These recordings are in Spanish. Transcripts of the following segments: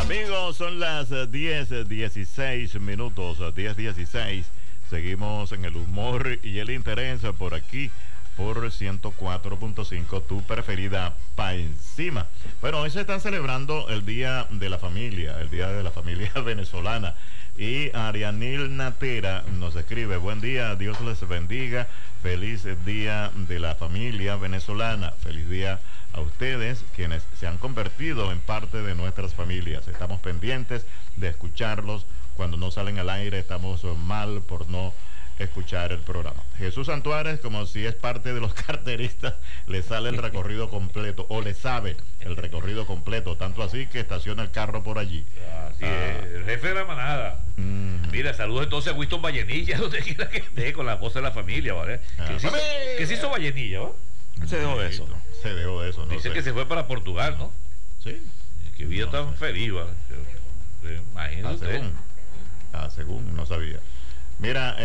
Amigos, son las 10:16 minutos, 10:16. Seguimos en el humor y el interés por aquí, por 104.5, tu preferida pa' encima. Bueno, hoy se está celebrando el Día de la Familia, el Día de la Familia venezolana. Y Arianil Natera nos escribe: buen día, Dios les bendiga, feliz Día de la Familia venezolana, feliz día a ustedes quienes se han convertido en parte de nuestras familias. Estamos pendientes de escucharlos. Cuando no salen al aire estamos mal por no escuchar el programa. Jesús Santuárez, como si es parte de los carteristas, le sale el recorrido completo, o le sabe el recorrido completo, tanto así que estaciona el carro por allí. Así es, el jefe de la manada. Mira, saludos entonces a Winston Vallenilla, donde quiera que esté, con la voz de la familia, ¿vale? ¿Qué se hizo Vallenilla, ¿va? Se dejó de eso. Se dejó de eso, no Dice sé. que se fue para Portugal, ¿no? Sí. Que vida No tan sé. feliz, ¿vale? Imagínate. Según, no sabía. Mira,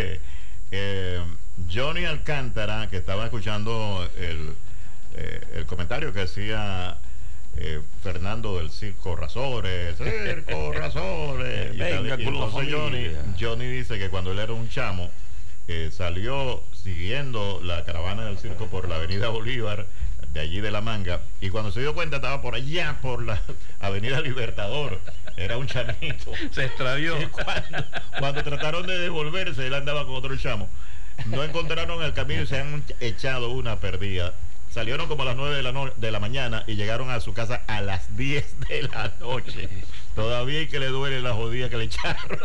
Johnny Alcántara, que estaba escuchando el comentario que hacía Fernando del Circo Razores, Circo Razores. Y entonces Johnny dice que cuando él era un chamo, salió siguiendo la caravana del circo por la Avenida Bolívar, de allí de La Manga, y cuando se dio cuenta estaba por allá, por la Avenida Libertador. Era un chamito. Se extravió. Y cuando trataron de devolverse, él andaba con otro chamo. No encontraron el camino y se han echado una perdida. Salieron como a las 9 de la mañana y llegaron a su casa a las 10 de la noche. Todavía hay que le duele la jodida que le echaron.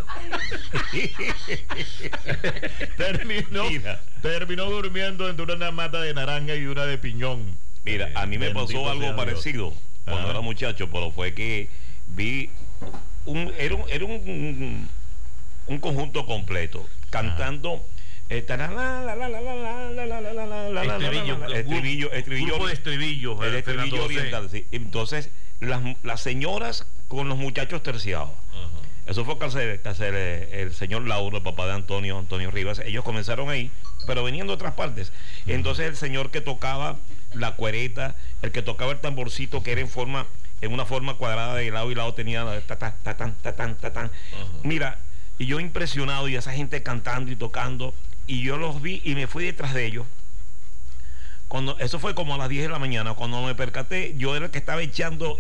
Terminó durmiendo entre una mata de naranja y una de piñón. Mira, a mí me pasó algo parecido cuando era muchacho, pero fue que vi era un conjunto completo cantando estribillo Grupo de estribillos, el estribillo oriental, sí. Entonces las señoras con los muchachos terciados. Eso fue el señor Lauro, el papá de Antonio Rivas. Ellos comenzaron ahí, pero venían de otras partes. Entonces el señor que tocaba la cuereta, el que tocaba el tamborcito, que era en una forma cuadrada, de lado y lado tenía ta-tan. Mira, y yo impresionado, y esa gente cantando y tocando, y yo los vi y me fui detrás de ellos. Eso fue como a las 10 de la mañana. Cuando me percaté, yo era el que estaba echando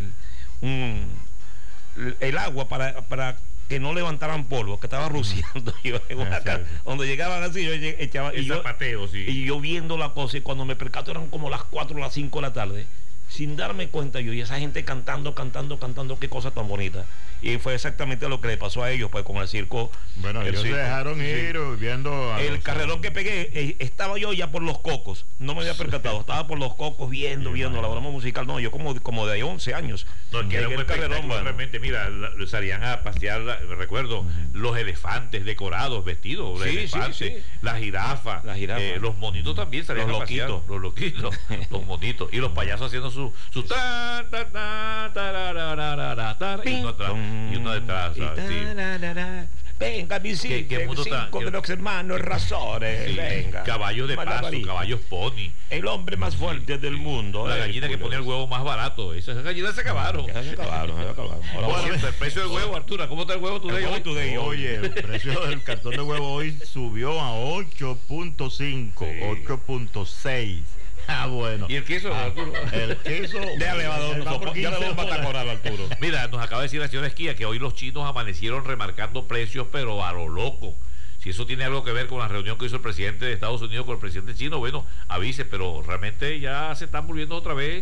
el agua para que no levantaran polvo, que estaba rociando. Cuando llegaban así, yo echaba y yo viendo la cosa, y cuando me percato eran como las 4 o las 5 de la tarde, sin darme cuenta yo, y esa gente cantando, qué cosa tan bonita. Y fue exactamente lo que le pasó a ellos, pues, con el circo. Bueno, ellos se dejaron ir viendo el carrerón que pegué, estaba yo ya por Los Cocos, no me había percatado, estaba por Los Cocos viendo la broma musical. No, yo como de 11 años. No, que era un carrerón, realmente. Mira, salían a pasear, recuerdo, los elefantes decorados, vestidos, sí. La jirafa, los monitos también salían a pasear. Los loquitos, los monitos, y los payasos haciendo su tan, tan, tan, tarararara, y uno detrás, venga, visite el circo de los hermanos Razores. Venga. Caballos de paso, caballos pony. El hombre más fuerte del mundo. La gallina que ponía el huevo más barato. Esas gallinas se acabaron. Bueno, el precio del huevo, Arturo, ¿cómo está el huevo today? Oye, el precio del cartón de huevo hoy subió a 8.5, 8.6. Bueno. ¿Y el queso, Arturo? El queso. Ya le vamos a cobrar, Arturo. Mira, nos acaba de decir la señora Esquía que hoy los chinos amanecieron remarcando precios, pero a lo loco. Si eso tiene algo que ver con la reunión que hizo el presidente de Estados Unidos con el presidente chino, bueno, avise, pero realmente ya se están volviendo otra vez.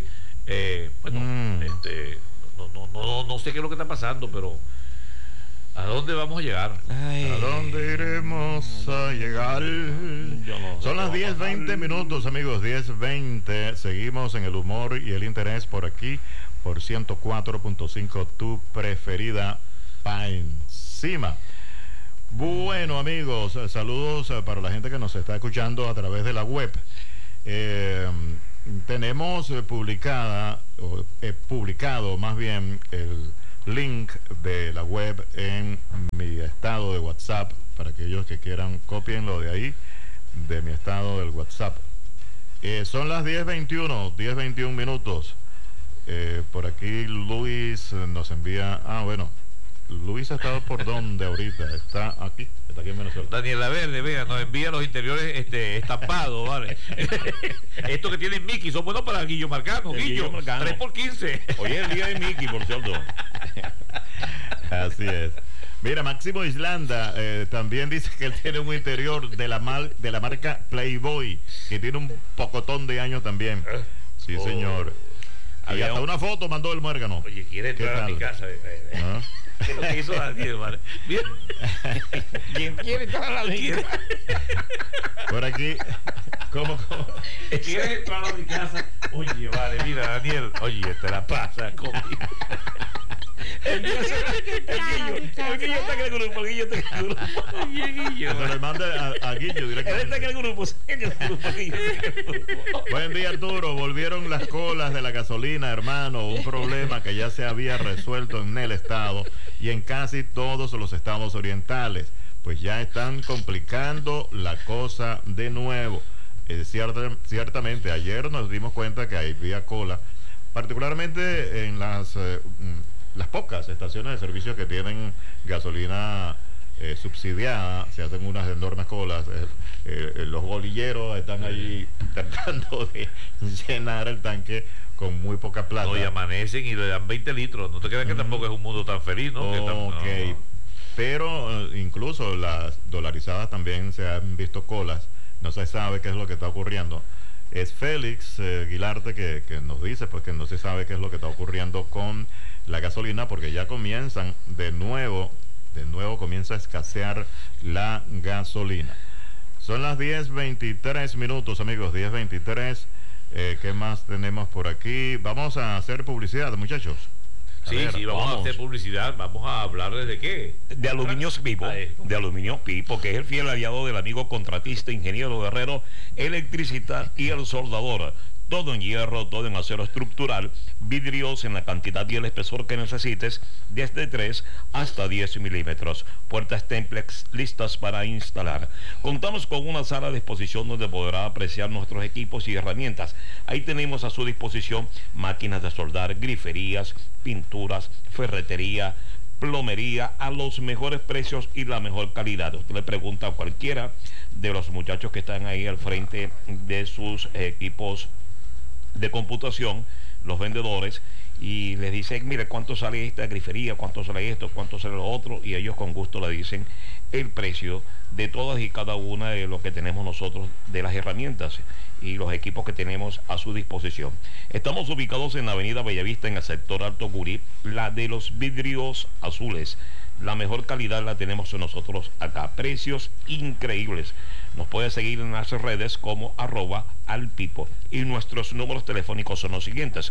No sé qué es lo que está pasando, pero ¿a dónde vamos a llegar? ¿A dónde iremos a llegar? Son las 10:20 minutos, amigos, 10:20. Seguimos en el humor y el interés por aquí, por 104.5, tu preferida pa' encima. Bueno, amigos, saludos para la gente que nos está escuchando a través de la web. Tenemos publicado más bien el link de la web en mi estado de WhatsApp, para aquellos que quieran, copienlo de ahí, de mi estado del WhatsApp. Son las 10:21 minutos. Por aquí Luis nos envía. Bueno, Luis ha estado por dónde ahorita. Está aquí en Venezuela. Daniel La Verde, vea, nos envía los interiores estampados, ¿vale? Estos que tienen Mickey son buenos para Guillo Marcano. Guillo, 3x15. Hoy es el día de Mickey, por cierto. Así es. Mira, Máximo Islanda también dice que él tiene un interior de la marca Playboy, que tiene un pocotón de años también. Sí, señor. Y hasta una foto mandó el muérgano. Oye, quiere entrar a mi casa. ¿Ah? Que lo que hizo Daniel, ¿vale? ¿Quién quiere entrar a la vida? Por aquí, ¿cómo? ¿Quieres entrar a mi casa? Oye, vale, mira, Daniel. Oye, te la pasa conmigo. El Guillo está en el grupo. Oye, Guillo. Se le manda a Guillo Él está en directamente. el grupo. Buen día, Arturo. Volvieron las colas de la gasolina, hermano. Un problema que ya se había resuelto en el estado y en casi todos los estados orientales. Pues ya están complicando la cosa de nuevo. Ciertamente, ayer nos dimos cuenta que había cola, particularmente en las pocas estaciones de servicio que tienen gasolina subsidiada. Se hacen unas enormes colas. Los bolilleros están ahí tratando de llenar el tanque con muy poca plata. No, y amanecen y le dan 20 litros. No te creas que tampoco es un mundo tan feliz, ¿no? Ok. Pero incluso las dolarizadas también se han visto colas. No se sabe qué es lo que está ocurriendo. Es Félix Guilarte que nos dice pues que no se sabe qué es lo que está ocurriendo con la gasolina, porque ya comienzan de nuevo comienza a escasear la gasolina. Son las 10:23 minutos, amigos, 10:23. ¿Qué más tenemos por aquí? Vamos a hacer publicidad, muchachos. Sí, vamos a hacer publicidad. Vamos a hablarles de qué. De Aluminios Pipo, que es el fiel aliado del amigo contratista, ingeniero guerrero, electricista y el soldador. Todo en hierro, todo en acero estructural, vidrios en la cantidad y el espesor que necesites, desde 3 hasta 10 milímetros. Puertas Templex listas para instalar. Contamos con una sala de exposición donde podrá apreciar nuestros equipos y herramientas. Ahí tenemos a su disposición máquinas de soldar, griferías, pinturas, ferretería, plomería a los mejores precios y la mejor calidad. Usted le pregunta a cualquiera de los muchachos que están ahí al frente de sus equipos de computación, los vendedores, y les dice, mire, ¿cuánto sale esta grifería? ¿Cuánto sale esto? ¿Cuánto sale lo otro? Y ellos con gusto le dicen el precio de todas y cada una de lo que tenemos nosotros, de las herramientas y los equipos que tenemos a su disposición. Estamos ubicados en la avenida Bellavista, en el sector Alto Gurí, la de los vidrios azules. La mejor calidad la tenemos nosotros acá. Precios increíbles. Nos puede seguir en las redes como @alpipo. Y nuestros números telefónicos son los siguientes: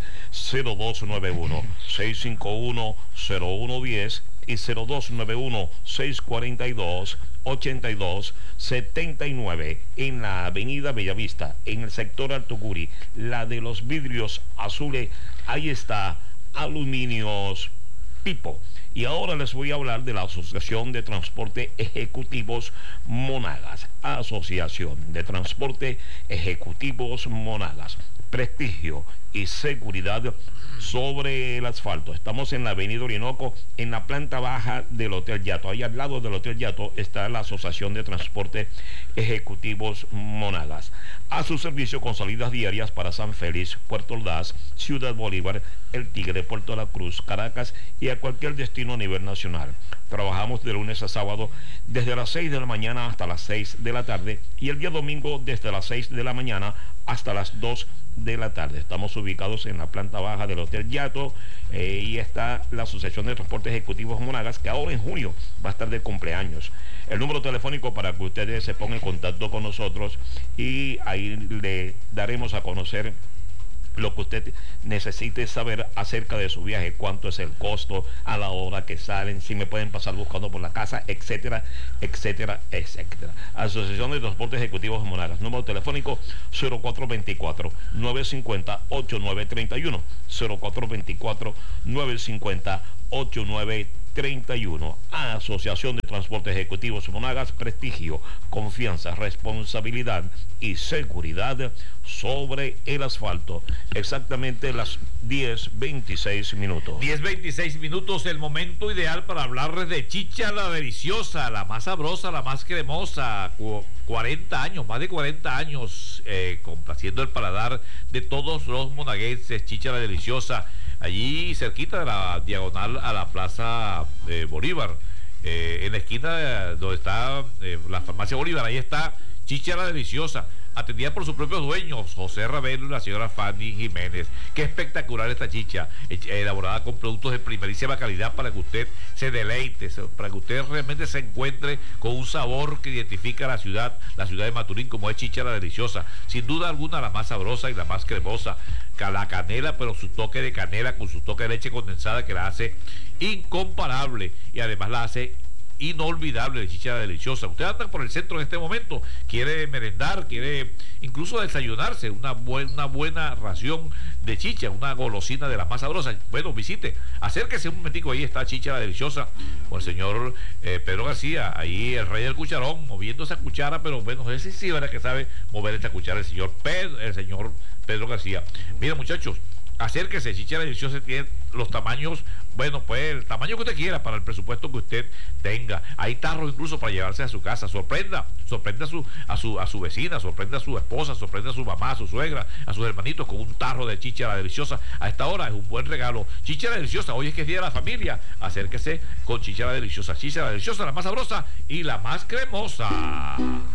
0291-651-0110 y 0291-642-8279 en la avenida Bellavista, en el sector Alto Gurí, la de los vidrios azules. Ahí está Aluminios Pipo. Y ahora les voy a hablar de la Asociación de Transporte Ejecutivos Monagas. Asociación de Transporte Ejecutivos Monagas. Prestigio y seguridad sobre el asfalto. Estamos en la avenida Orinoco, en la planta baja del Hotel Yato. Ahí al lado del Hotel Yato está la Asociación de Transporte Ejecutivos Monagas. A su servicio con salidas diarias para San Félix, Puerto Ordaz, Ciudad Bolívar, El Tigre, Puerto La Cruz, Caracas y a cualquier destino a nivel nacional. Trabajamos de lunes a sábado desde las 6 de la mañana hasta las 6 de la tarde y el día domingo desde las 6 de la mañana hasta las 2 de la tarde. Estamos ubicados en la planta baja del Hotel Yato y está la Asociación de Transportes Ejecutivos Monagas, que ahora en junio va a estar de cumpleaños. El número telefónico para que ustedes se pongan en contacto con nosotros y ahí le daremos a conocer lo que usted necesite saber acerca de su viaje, cuánto es el costo, a la hora que salen, si me pueden pasar buscando por la casa, etcétera, etcétera, etcétera. Asociación de Transportes Ejecutivos Monagas, número telefónico 0424-950-8931, 0424-950-8931. 31. Asociación de Transportes Ejecutivos Monagas, prestigio, confianza, responsabilidad y seguridad sobre el asfalto. Exactamente las 10:26 minutos. 10:26 minutos, el momento ideal para hablarles de chicha la deliciosa, la más sabrosa, la más cremosa. 40 años, más de 40 años, complaciendo el paladar de todos los monaguenses. Chicha la deliciosa, allí cerquita de la diagonal a la Plaza Bolívar, en la esquina donde está la farmacia Bolívar. Ahí está Chicha la deliciosa, atendida por sus propios dueños, José Ravelo y la señora Fanny Jiménez. Qué espectacular esta chicha, elaborada con productos de primerísima calidad para que usted se deleite, para que usted realmente se encuentre con un sabor que identifica la ciudad de Maturín, como es Chicha la deliciosa. Sin duda alguna la más sabrosa y la más cremosa. La canela, pero su toque de canela con su toque de leche condensada que la hace incomparable y además la hace inolvidable de Chicha deliciosa. Usted anda por el centro en este momento, quiere merendar, quiere incluso desayunarse una buena ración de chicha, una golosina de las más sabrosas. Bueno, visite, acérquese un momentico, ahí está Chicha la deliciosa con el señor Pedro García, ahí el rey del cucharón, moviendo esa cuchara, pero bueno, ese sí verá que sabe mover esta cuchara, el señor Pedro García. Mira, muchachos, acérquese, Chicha la deliciosa tiene los tamaños, bueno, pues el tamaño que usted quiera para el presupuesto que usted tenga. Hay tarros incluso para llevarse a su casa. Sorprenda a su vecina, sorprenda a su esposa, sorprenda a su mamá, a su suegra, a sus hermanitos con un tarro de Chicha la deliciosa. A esta hora es un buen regalo. Chicha la deliciosa, hoy es que es día de la familia. Acérquese con Chicha la deliciosa. Chicha la deliciosa, la más sabrosa y la más cremosa.